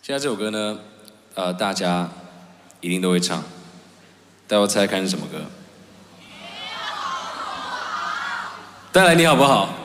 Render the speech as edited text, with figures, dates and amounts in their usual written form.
现在这首歌呢，大家一定都会唱，大家猜猜看是什么歌？带来你好不好？